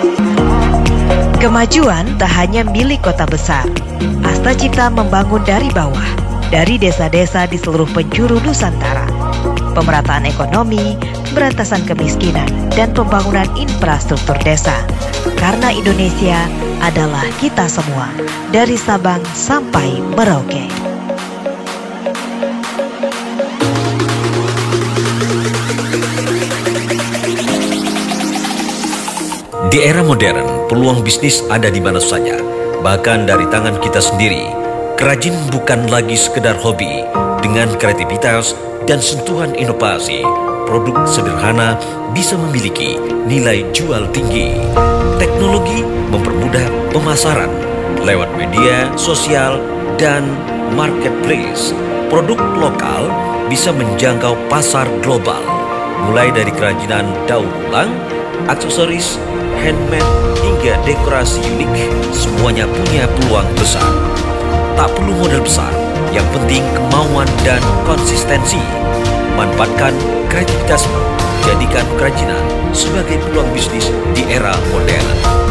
Kemajuan tak hanya milik kota besar. Asta Cipta membangun dari bawah, dari desa-desa di seluruh penjuru Nusantara. Pemerataan ekonomi, pemberantasan kemiskinan, dan pembangunan infrastruktur desa. Karena Indonesia adalah kita semua, dari Sabang sampai Merauke. Di era modern, peluang bisnis ada di mana saja, bahkan dari tangan kita sendiri. Kerajin bukan lagi sekedar hobi. Dengan kreativitas dan sentuhan inovasi, produk sederhana bisa memiliki nilai jual tinggi. Teknologi mempermudah pemasaran lewat media sosial dan marketplace. Produk lokal bisa menjangkau pasar global, mulai dari kerajinan daur ulang, aksesoris, handmade, hingga dekorasi unik. Semuanya punya peluang besar. Tak perlu modal besar, yang penting kemauan dan konsistensi. Manfaatkan kreativitasmu, jadikan kerajinan sebagai peluang bisnis di era modern.